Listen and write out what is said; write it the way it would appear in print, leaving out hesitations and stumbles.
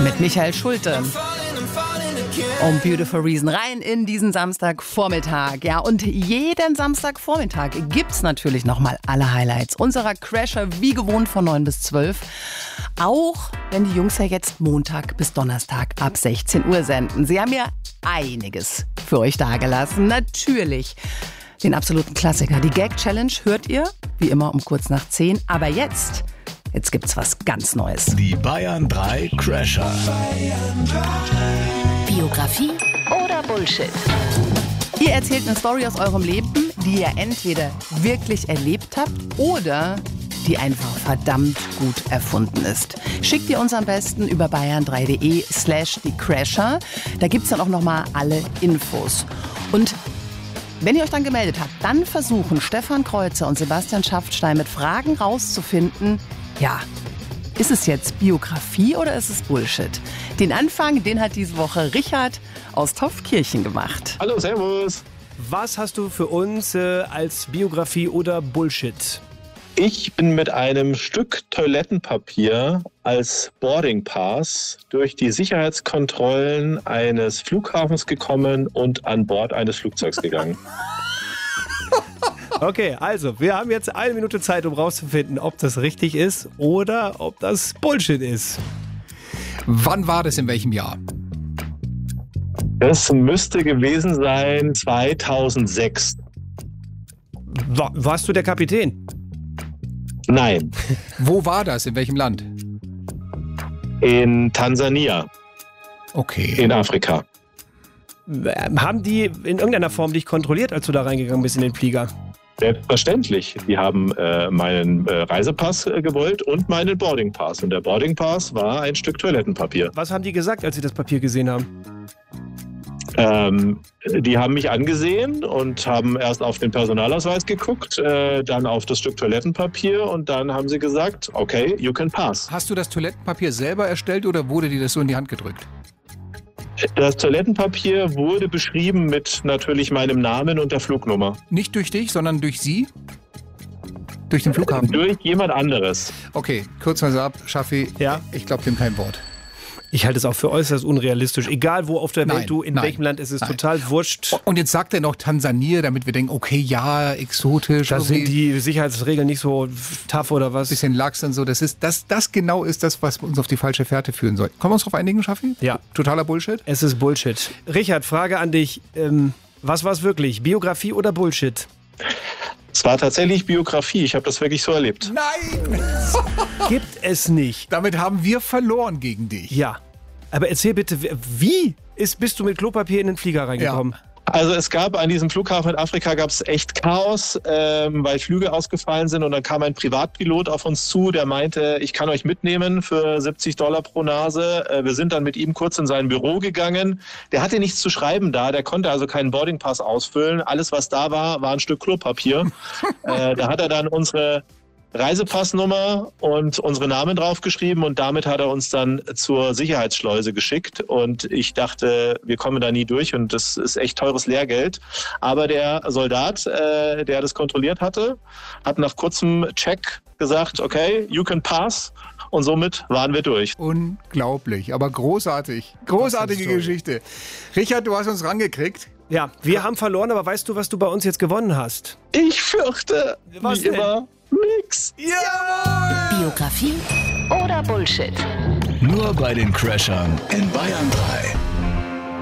Mit Michael Schulte. Beautiful Reason rein in diesen Samstagvormittag. Ja, und jeden Samstagvormittag gibt's natürlich nochmal alle Highlights unserer Crasher, wie gewohnt von 9 bis 12. Auch wenn die Jungs ja jetzt Montag bis Donnerstag ab 16 Uhr senden. Sie haben ja einiges für euch dagelassen. Natürlich den absoluten Klassiker. Die Gag-Challenge hört ihr, wie immer, um kurz nach 10. Aber jetzt gibt's was ganz Neues. Die Bayern 3 Crasher. Biografie oder Bullshit? Ihr erzählt eine Story aus eurem Leben, die ihr entweder wirklich erlebt habt oder die einfach verdammt gut erfunden ist. Schickt ihr uns am besten über bayern3.de/die-Crasher. Da gibt's dann auch nochmal alle Infos. Und wenn ihr euch dann gemeldet habt, dann versuchen Stefan Kreuzer und Sebastian Schaftstein mit Fragen rauszufinden, ja, ist es jetzt Biografie oder ist es Bullshit? Den Anfang, den hat diese Woche Richard aus Taufkirchen gemacht. Hallo, servus. Was hast du für uns als Biografie oder Bullshit? Ich bin mit einem Stück Toilettenpapier als Boarding Pass durch die Sicherheitskontrollen eines Flughafens gekommen und an Bord eines Flugzeugs gegangen. Okay, also, wir haben jetzt 1 Minute Zeit, um rauszufinden, ob das richtig ist oder ob das Bullshit ist. Wann war das, in welchem Jahr? Das müsste gewesen sein 2006. Warst du der Kapitän? Nein, Wo war das, in welchem Land? in Tansania, Okay. in Afrika. Haben die in irgendeiner Form dich kontrolliert, als du da reingegangen bist in den Flieger? Selbstverständlich. Die haben meinen Reisepass gewollt und meinen Boarding Pass. Und der Boarding Pass war ein Stück Toilettenpapier. Was haben die gesagt, als sie das Papier gesehen haben? Die haben mich angesehen und haben erst auf den Personalausweis geguckt, dann auf das Stück Toilettenpapier und dann haben sie gesagt, okay, you can pass. Hast du das Toilettenpapier selber erstellt oder wurde dir das so in die Hand gedrückt? Das Toilettenpapier wurde beschrieben mit natürlich meinem Namen und der Flugnummer. Nicht durch dich, sondern durch sie? Durch den Flughafen? Durch jemand anderes. Okay, kurz mal ab, Schaffi. Ja? Ich glaube dem kein Wort. Ich halte es auch für äußerst unrealistisch. Egal wo auf der Welt Nein, du, in nein, welchem Land, es ist nein. total wurscht. Und jetzt sagt er noch Tansania, damit wir denken, okay, ja, exotisch. Da sind irgendwie die Sicherheitsregeln nicht so tough oder was? bisschen Lachs und so. Das genau ist das, was uns auf die falsche Fährte führen soll. Können wir uns darauf einigen, Schaffi? Ja. Totaler Bullshit? Es ist Bullshit. Richard, Frage an dich. Was war es wirklich? Biografie oder Bullshit? Es war tatsächlich Biografie. Ich habe das wirklich so erlebt. Nein! Gibt es nicht. Damit haben wir verloren gegen dich. Ja. Aber erzähl bitte, wie bist du mit Klopapier in den Flieger reingekommen? Also es gab an diesem Flughafen in Afrika gab es echt Chaos, weil Flüge ausgefallen sind und dann kam ein Privatpilot auf uns zu, der meinte, ich kann euch mitnehmen für $70 pro Nase. Wir sind dann mit ihm kurz in sein Büro gegangen. Der hatte nichts zu schreiben da, der konnte also keinen Boardingpass ausfüllen. Alles, was da war, war ein Stück Klopapier. Da hat er dann unsere Reisepassnummer und unsere Namen draufgeschrieben und damit hat er uns dann zur Sicherheitsschleuse geschickt und ich dachte, wir kommen da nie durch und das ist echt teures Lehrgeld. Aber der Soldat, der das kontrolliert hatte, hat nach kurzem Check gesagt, okay, you can pass und somit waren wir durch. Unglaublich, aber großartig. Großartige Geschichte. Richard, du hast uns rangekriegt. Ja, wir haben verloren, aber weißt du, was du bei uns jetzt gewonnen hast? Ich fürchte, Was wie denn? immer, nix. Biografie oder Bullshit? Nur bei den Crashern in Bayern 3.